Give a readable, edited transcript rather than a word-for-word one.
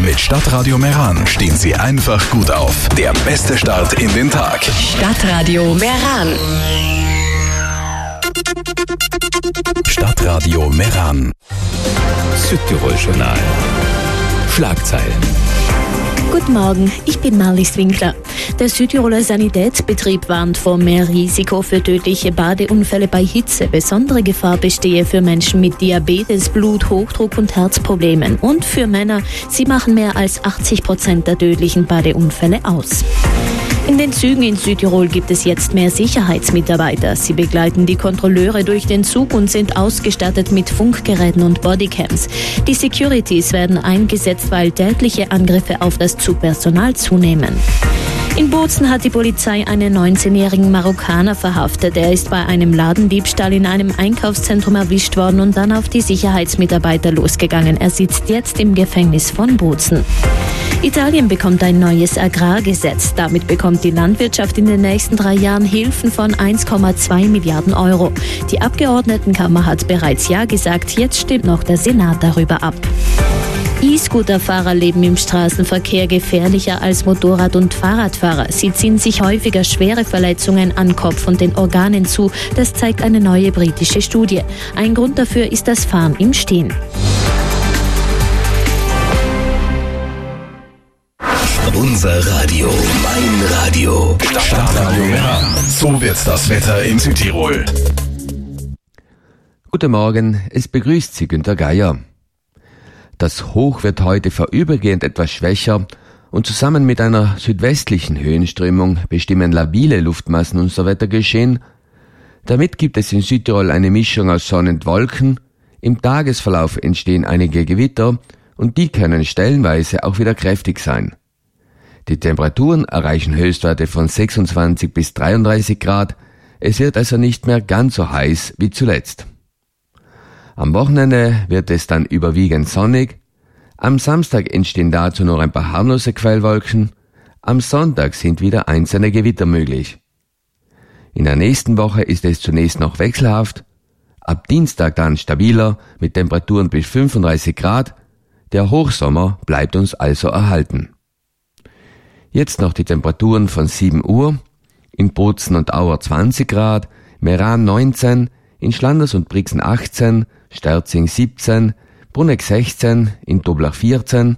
Mit Stadtradio Meran stehen Sie einfach gut auf. Der beste Start in den Tag. Stadtradio Meran. Stadtradio Meran. Südtirol-Journal. Schlagzeilen. Guten Morgen, ich bin Marlies Winkler. Der Südtiroler Sanitätsbetrieb warnt vor mehr Risiko für tödliche Badeunfälle bei Hitze. Besondere Gefahr bestehe für Menschen mit Diabetes, Bluthochdruck und Herzproblemen. Und für Männer, sie machen mehr als 80% der tödlichen Badeunfälle aus. In den Zügen in Südtirol gibt es jetzt mehr Sicherheitsmitarbeiter. Sie begleiten die Kontrolleure durch den Zug und sind ausgestattet mit Funkgeräten und Bodycams. Die Securities werden eingesetzt, weil tägliche Angriffe auf das Zugpersonal zunehmen. In Bozen hat die Polizei einen 19-jährigen Marokkaner verhaftet. Er ist bei einem Ladendiebstahl in einem Einkaufszentrum erwischt worden und dann auf die Sicherheitsmitarbeiter losgegangen. Er sitzt jetzt im Gefängnis von Bozen. Italien bekommt ein neues Agrargesetz. Damit bekommt die Landwirtschaft in den nächsten 3 Jahren Hilfen von 1,2 Milliarden Euro. Die Abgeordnetenkammer hat bereits Ja gesagt, jetzt stimmt noch der Senat darüber ab. E-Scooter-Fahrer leben im Straßenverkehr gefährlicher als Motorrad- und Fahrradfahrer. Sie ziehen sich häufiger schwere Verletzungen an Kopf und den Organen zu. Das zeigt eine neue britische Studie. Ein Grund dafür ist das Fahren im Stehen. Unser Radio, mein Radio. Stadtradio Meran. So wird das Wetter in Südtirol. Guten Morgen, es begrüßt Sie Günter Geier. Das Hoch wird heute vorübergehend etwas schwächer und zusammen mit einer südwestlichen Höhenströmung bestimmen labile Luftmassen unser Wettergeschehen. Damit gibt es in Südtirol eine Mischung aus Sonne und Wolken. Im Tagesverlauf entstehen einige Gewitter und die können stellenweise auch wieder kräftig sein. Die Temperaturen erreichen Höchstwerte von 26 bis 33 Grad. Es wird also nicht mehr ganz so heiß wie zuletzt. Am Wochenende wird es dann überwiegend sonnig. Am Samstag entstehen dazu noch ein paar harmlose Quellwolken. Am Sonntag sind wieder einzelne Gewitter möglich. In der nächsten Woche ist es zunächst noch wechselhaft. Ab Dienstag dann stabiler mit Temperaturen bis 35 Grad. Der Hochsommer bleibt uns also erhalten. Jetzt noch die Temperaturen von 7 Uhr. In Bozen und Auer 20 Grad, Meran 19, in Schlanders und Brixen 18, Sterzing 17, Bruneck 16, in Toblach 14,